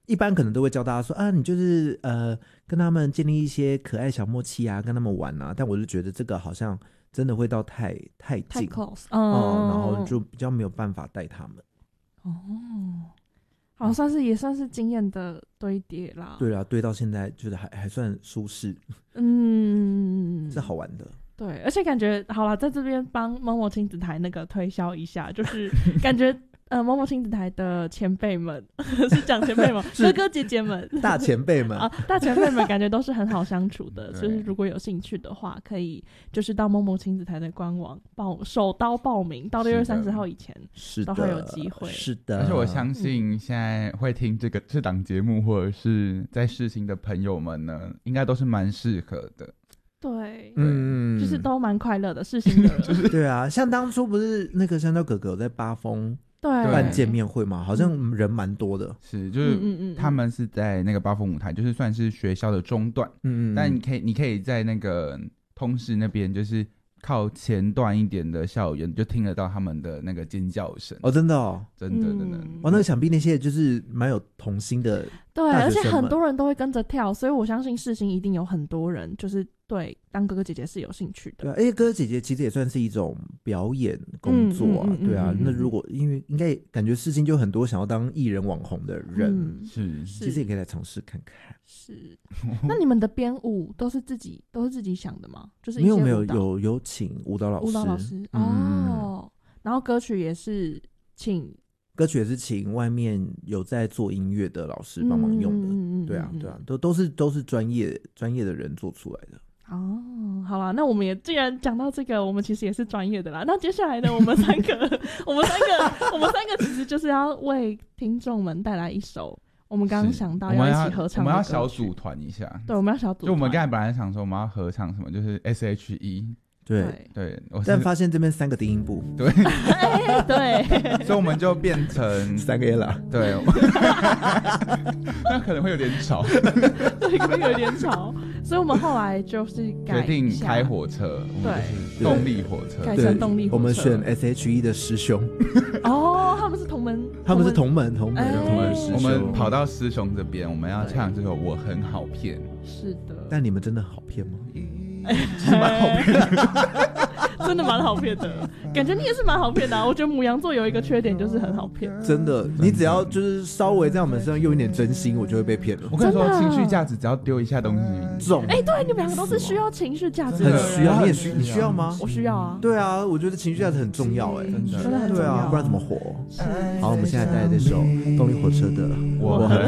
一般可能都会教大家说啊，你就是跟他们建立一些可爱小默契啊，跟他们玩啊。但我就觉得这个好像真的会到太近 close， 然后就比较没有办法带他们。 好，也算是经验的堆叠啦。 对啊，堆到现在觉得还算舒适，是好玩的。 对，而且感觉好啦，在这边帮某某亲子台那个推销一下，就是感觉某某亲子台的前辈们是讲前辈吗？哥哥姐姐们， 大前辈们啊，大前辈们感觉都是很好相处的。就是如果有兴趣的话，可以就是到某某亲子台的官网手刀报名，到6月30号以前都还有机会。 是的， 而且我相信现在会听这档节目或者是在试行的朋友们呢，应该都是蛮适合的。 对，就是都蛮快乐的事情的人。 对啊，像当初不是那个香蕉哥哥在八峰办见面会嘛，好像人蛮多的。 是，就是他们是在那个八峰舞台，就是算是学校的中段。但你可以在那个通识那边，就是靠前段一点的校园，就听得到他们的那个尖叫声。 哦，真的哦， 真的。 那个想必那些就是蛮有童心的。 对，而且很多人都会跟着跳，所以我相信世新一定有很多人就是对当哥哥姐姐是有兴趣的。 对啊，而且哥哥姐姐其实也算是一种表演工作啊，对啊。那如果因为应该感觉世新就很多想要当艺人网红的人，其实也可以来尝试看看。 是，那你们的编舞都是自己想的吗？就是没有有请舞蹈老师哦，然后歌曲也是请外面有在做音乐的老师帮忙用的。对啊，都是专业的人做出来的。 哦，好啦，那我们也既然讲到这个，我们其实也是专业的啦。那接下来呢，我们三个其实就是要为听众们带来一首我们刚刚想到要一起合唱的歌曲。 我们要小组团一下。 对，我们要小组团。 就我们刚才本来想说我们要合唱什么，就是 SHE。对， 但发现这边3个低音部， 对对， 所以我们就变成 3个 A 啦， 对，那可能会有点吵， 对，可能有点吵，所以我们后来就是决定开火车，对，动力火车， 改成动力火车， 我们选 SHE 的师兄， 哦，他们是同门， 师兄， 我们跑到师兄这边，我们要唱这个《我很好骗》， 是的， 但你们真的好骗吗？ 是蛮好骗的， 真的蛮好骗的，感觉你也是蛮好骗的啊。我觉得牡羊座有一个缺点就是很好骗， 真的，你只要就是稍微在我们身上用一点真心，我就会被骗了。 我跟你说，情绪价值只要丢一下东西中。 对，你们两个都是需要情绪价值的人， 很需要，你需要吗？ 我需要啊。 对啊，我觉得情绪价值很重要， 真的很重要， 对啊，不然怎么活？好，我们现在带来这首动力火车的《我很